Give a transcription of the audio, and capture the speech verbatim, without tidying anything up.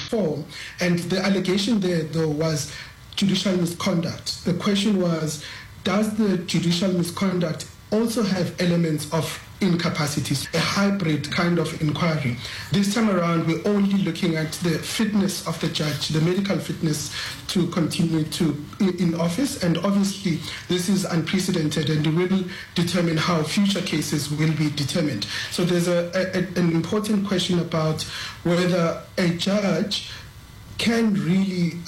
four. And the allegation there, though, was judicial misconduct. The question was, does the judicial misconduct also have elements of incapacities, a hybrid kind of inquiry? This time around, we're only looking at the fitness of the judge, the medical fitness to continue to in office, and obviously this is unprecedented and will determine how future cases will be determined. So there's a, a, an important question about whether a judge can really